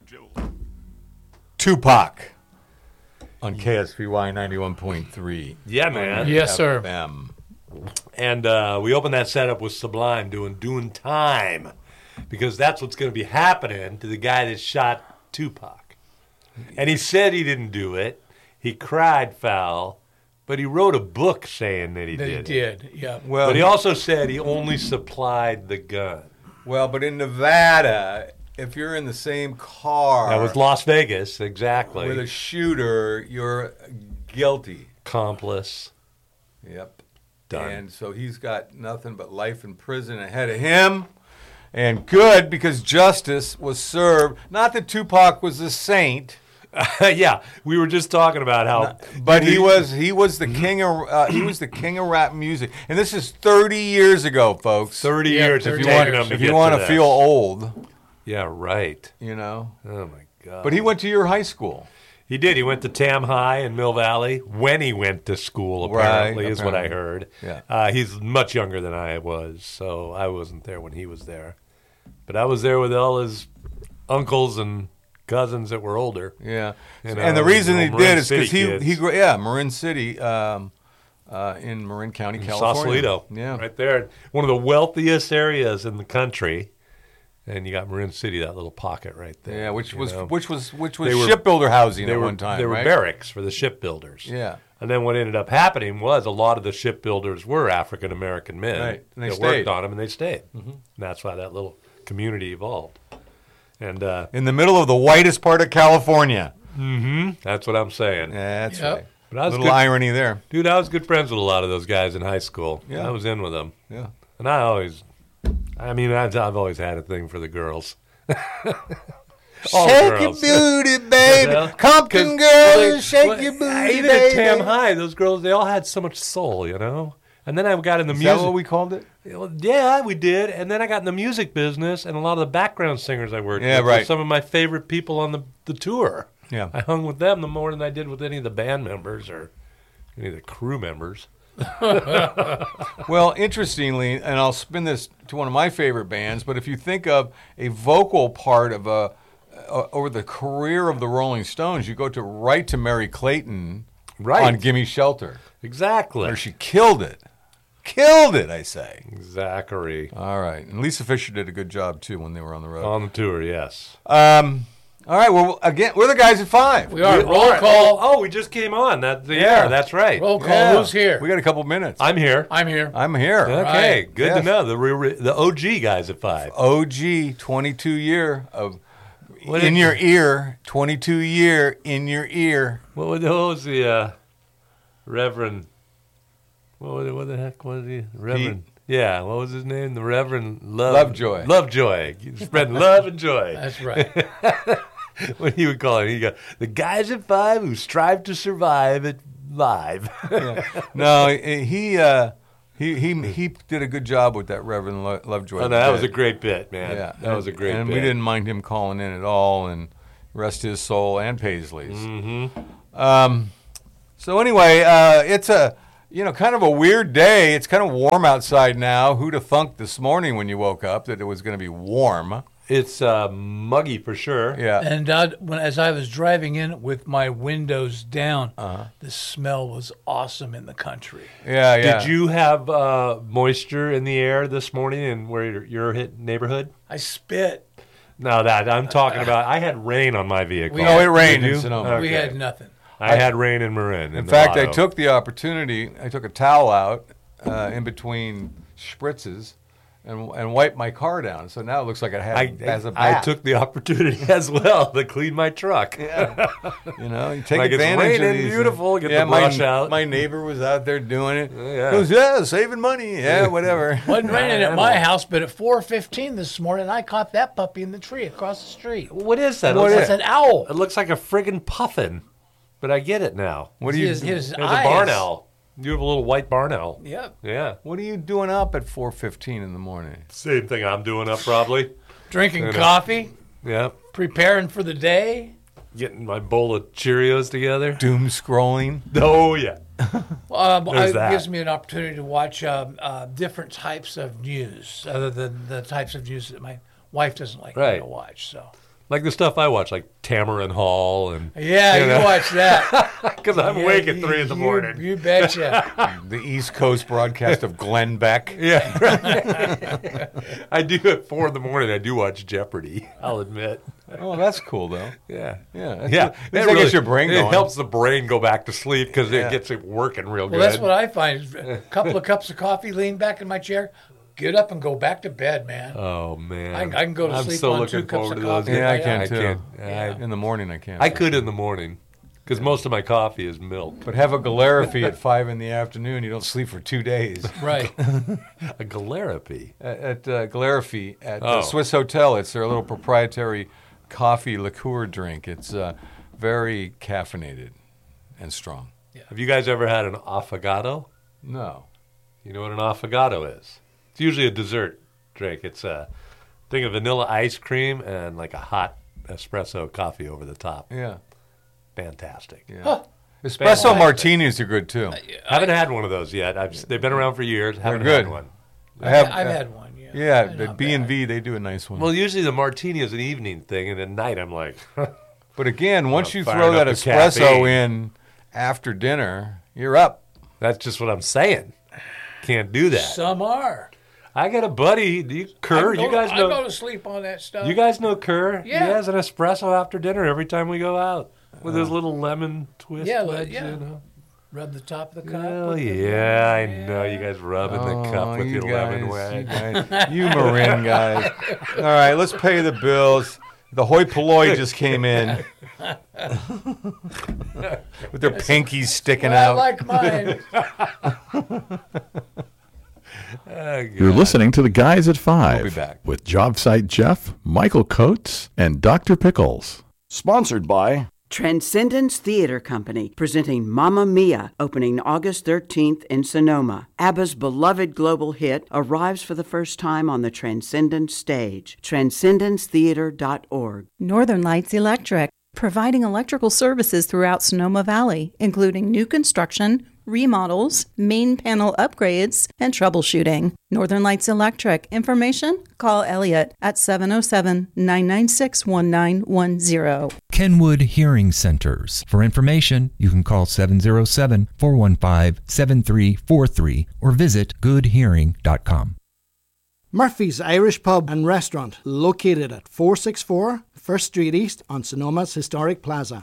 Tupac on KSVY 91.3. Yeah, man. Yes, sir. FM. And we opened that setup with Sublime doing time, because that's what's going to be happening to the guy that shot Tupac. And he said he didn't do it. He cried foul, but he wrote a book saying that he did. Yeah. Well, But he also said he only supplied the gun. well, but in Nevada, if you're in the same car That was Las Vegas, exactly. with a shooter, you're guilty. Accomplice. Yep. Done. And so he's got nothing but life in prison ahead of him. And good, because justice was served. Not that Tupac was a saint, Yeah, we were just talking about how... but he was the king of rap music. And this is 30 years ago, folks. 30 Yeah, years 30 of years. taking them to If get you want to to feel old, Yeah, right. you know. Oh, my God. But he went to your high school. He did. He went to Tam High in Mill Valley when he went to school, apparently, Right, is what I apparently. heard. Yeah. He's much younger than I was, so I wasn't there when he was there. But I was there with all his uncles and cousins that were older. Yeah. You know, And the reason he Marin did is City because kids. Marin City, in Marin County, California. Sausalito. Yeah. Right there. One of the wealthiest areas in the country. And you got Marin City, that little pocket right there. Yeah, which you was know. They were were- shipbuilder housing They at were, one time, they were right? barracks for the shipbuilders. Yeah. And then what ended up happening was a lot of the shipbuilders were African American men Right, and they that stayed. worked on them, and they stayed. Mm-hmm. And that's why that little community evolved. And In the middle of the whitest part of California. that's what I'm saying. Yeah, that's Yep. right. But I was Little good, irony there. dude. I was good friends with a lot of those guys in high school. Yeah. I was in with them, Yeah. and I've always had a thing for the girls. All Shake your girls. booty, baby. Well, Compton 'cause, well, girls, shake well, your booty, even at Tam baby. High, those girls, they all had so much soul, you know. And then I got in the Is music. that what we called it? Well, yeah, we did. And then I got in the music business, and a lot of the background singers I worked Yeah, with were right. some of my favorite people on the tour. Yeah. I hung with them the more than I did with any of the band members or any of the crew members. Well, interestingly, and I'll spin this to one of my favorite bands, but if you think of a vocal part of over the career of the Rolling Stones, you go right to Mary Clayton Right. on Gimme Shelter, Exactly. where she killed it. Killed it, I say. Zachary. All right. And Lisa Fisher did a good job, too, when they were on the road. On the tour, yes. All right. Well, again, we're the guys at 5. We are. We- Roll call. Oh, we just came on. That's the Yeah. air. That's right. Roll call. Yeah. Who's here? We got a couple minutes. I'm here. I'm here. I'm here. Okay, Right. good Yes. to know. The OG guys at 5. OG, 22 year of What in did- your ear, 22 year in your ear. What was the Reverend? What the heck was he? Reverend. Yeah, what was his name? The Reverend Lovejoy. Lovejoy. Spreading love and joy. That's right. What he would call it? He go, the guys at 5 who strive to survive at live. No, he did a good job with that Reverend Lovejoy. Oh, no, that was a great bit, man. Yeah, That was a great and bit. we didn't mind him calling in at all, and rest his soul and Paisley's. Mm-hmm. So anyway, it's a kind of a weird day. It's kind of warm outside now. Who'd have thunk this morning when you woke up that it was going to be warm? It's muggy for sure. Yeah. And as I was driving in with my windows down, the smell was awesome in the country. Yeah. Did you have moisture in the air this morning in where your neighborhood? I spit. No, that I'm talking about. I had rain on my vehicle. No, it rained Did in you? Sonoma. Okay. We had nothing. I had rain in Marin. In fact, I took the opportunity. I took a towel out in between spritzes and wiped my car down. So now it looks like it has a I bath. took the opportunity as well to clean my truck. Yeah. You take Like it's advantage of raining, these. beautiful, get the brush out. My neighbor was out there doing it. Yeah. He goes, saving money. Yeah, whatever. Wasn't raining at my house, but at 4:15 this morning, I caught that puppy in the tree across the street. What is that? What It is looks It's an owl. It looks like a friggin' puffin, but I get it now. What are you? His It's a eyes. barn owl. You have a little white barn owl. Yep. Yeah. What are you doing up at 4:15 in the morning? Same thing I'm doing up probably. Drinking Yeah. coffee, Yeah. preparing for the day. Getting my bowl of Cheerios together. Doom scrolling. Oh, yeah. There's It that. gives me an opportunity to watch different types of news, other than the types of news that my wife doesn't like me Right. to watch. So Like the stuff I watch, like Tamarind Hall and Yeah, you watch that. because I'm Yeah, awake at 3 in the morning. You betcha. The East Coast broadcast of Glenn Beck. Yeah, right. I do at 4 in the morning. I do watch Jeopardy. I'll admit. Oh, that's cool though. Yeah, Yeah, that's yeah. good. At least that gets your brain going. It helps the brain go back to sleep because Yeah. it gets it working real Well, good. that's what I find. Is a couple of cups of coffee, lean back in my chair, get up and go back to bed, man. Oh man, I can go to I'm sleep so on looking 2 cups forward of to those coffee. days. Yeah, I Yeah, can I too. can't. In the morning, I can't. I could in the morning because most of my coffee is milk. But have a Galeraphy at 5 in the afternoon. You don't sleep for 2 days. Right. A Galeraphy. At Galeraphy at Oh. the Swiss Hotel, it's their little proprietary coffee liqueur drink. It's very caffeinated and strong. Have you guys ever had an affogato? No. You know what an affogato is? It's usually a dessert drink. It's a thing of vanilla ice cream and like a hot espresso coffee over the top. Yeah. Fantastic. Yeah. Espresso Fantastic. martinis are good too. Haven't had one of those yet. They've been around for years. Haven't good. had one. I've had one. Yeah. Yeah, They're the not B&V, they do a nice one. Well, usually the martini is an evening thing, and at night I'm like, But again, once you firing throw up that the espresso caffeine. in after dinner, you're up. that's just what I'm saying. Can't do that. Some are. I got a buddy, Kerr. You guys I go know. to sleep on that stuff. You guys know Kerr. Yeah. He has an espresso after dinner every time we go out with his little lemon twist. Yeah, wedge, yeah. you know. Rub the top of the cup. Hell with the- yeah, I know you guys rubbing the cup with you your lemon guys, wedge. you Marin guys. All right, let's pay the bills. The hoi polloi just came in with their pinkies sticking Well, I out. like mine. You're listening to The Guys at Five We'll be back. with Job Site Jeff, Michael Coates, and Dr. Pickles. Sponsored by Transcendence Theater Company, presenting Mamma Mia, opening August 13th in Sonoma. ABBA's beloved global hit arrives for the first time on the Transcendence stage. TranscendenceTheater.org. Northern Lights Electric, providing electrical services throughout Sonoma Valley, including new construction, remodels, main panel upgrades, and troubleshooting. Northern Lights Electric. Information? Call Elliot at 707-996-1910. Kenwood Hearing Centers. For information, you can call 707-415-7343 or visit goodhearing.com. Murphy's Irish Pub and Restaurant, located at 464 First Street East on Sonoma's Historic Plaza.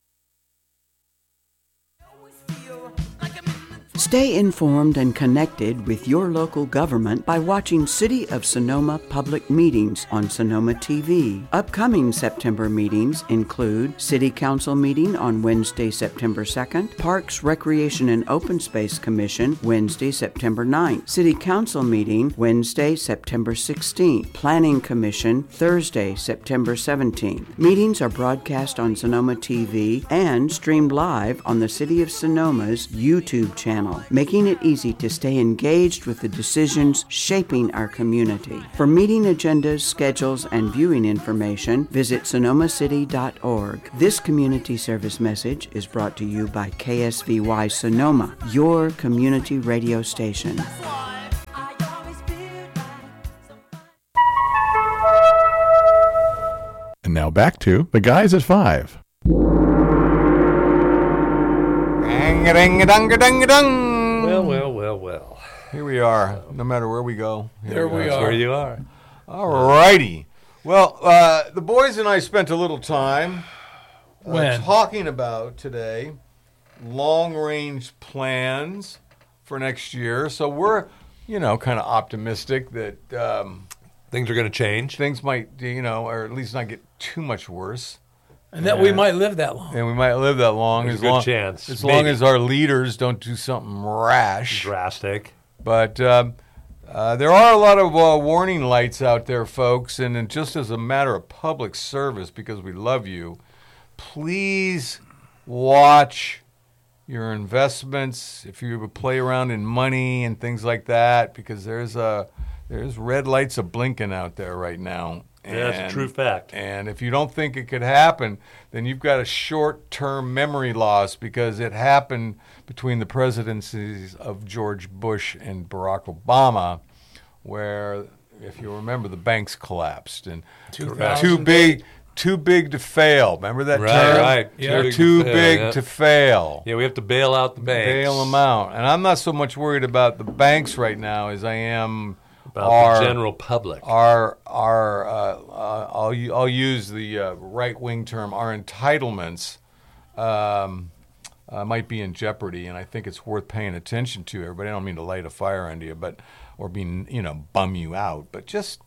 Stay informed and connected with your local government by watching City of Sonoma public meetings on Sonoma TV. Upcoming September meetings include City Council meeting on Wednesday, September 2nd, Parks, Recreation and Open Space Commission Wednesday, September 9th, City Council meeting Wednesday, September 16th, Planning Commission Thursday, September 17th. Meetings are broadcast on Sonoma TV and streamed live on the City of Sonoma's YouTube channel, making it easy to stay engaged with the decisions shaping our community. For meeting agendas, schedules, and viewing information, visit sonomacity.org. This community service message is brought to you by KSVY Sonoma, your community radio station. And now back to The Guys at Five. Dang-a-dang-a-dung-a-dung-a-dung. Well. Here we are, no matter where we go. There we That's are. where you are. All righty. Well, the boys and I spent a little time When? talking about today long-range plans for next year. So we're, kind of optimistic that Things are going to change. things might, or at least not get too much worse. And that we might live that long. And we might live that long There's as a good long chance. as long Maybe. as our leaders don't do something rash. Drastic. But there are a lot of warning lights out there, folks. And then just as a matter of public service, because we love you, please watch your investments. If you play around in money and things like that, because there's red lights a blinking out there right now. Yeah, that's a true fact. And if you don't think it could happen, then you've got a short-term memory loss, because it happened between the presidencies of George Bush and Barack Obama, where, if you remember, the banks collapsed and 2008. two too big to fail. Remember that Right, term? right. Yeah. They're Too too big to fail, big yeah. to fail. Yeah, we have to bail out the banks. Bail them out. And I'm not so much worried about the banks right now as I am About the general public. I'll use the right-wing term, our entitlements might be in jeopardy, and I think it's worth paying attention to. Everybody, I don't mean to light a fire under you, or bum you out, but just,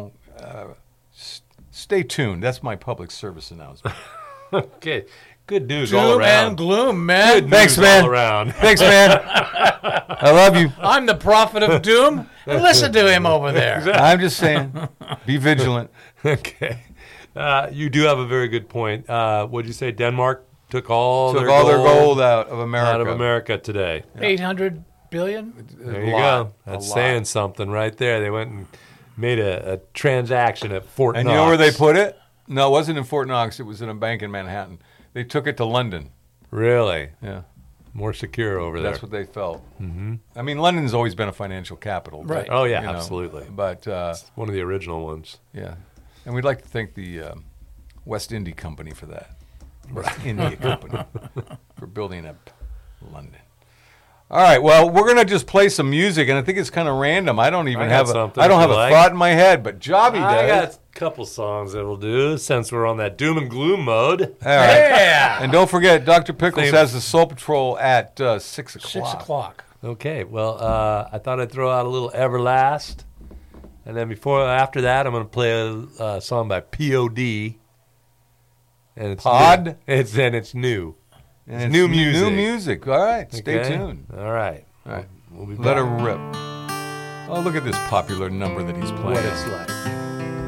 stay tuned. That's my public service announcement. Okay. Good news all Doom around. and gloom, man. Good Thanks, news man. all around. Thanks, man. I love you. I'm the prophet of doom. Listen to him over there. I'm just saying, be vigilant. Okay. You do have a very good point. What'd you say? Denmark took all Took their all gold their gold out of America. out of America today. 800 billion? There you lot, go. That's a lot. saying something right there. They went and made a transaction at Fort And Knox. you know where they put it? No, it wasn't in Fort Knox. It was in a bank in Manhattan. They took it to London. Really? Yeah, More secure over there. that's what they felt. Mm-hmm. I mean, London's always been a financial capital. But, Right. Oh, yeah, absolutely. But, One of the original ones. yeah. And we'd like to thank the West India Company for that. West India Company for building up London. All right, well, we're going to just play some music, and I think it's kind of random. I don't even I got have something I don't if have you a like. thought in my head, but Jobby I does. got a couple songs that'll do since we're on that doom and gloom mode. All right. Yeah. And don't forget, Dr. Pickles Same. has the Soul Patrol at 6 o'clock. 6 o'clock. Okay, well, I thought I'd throw out a little Everlast. And then after that, I'm going to play a song by P.O.D. And it's Pod? New. It's new. And It's new music. New music. All right, stay Okay? tuned. All right. All right, We'll be let back. her rip. Oh, look at this popular number that he's playing. What it's like.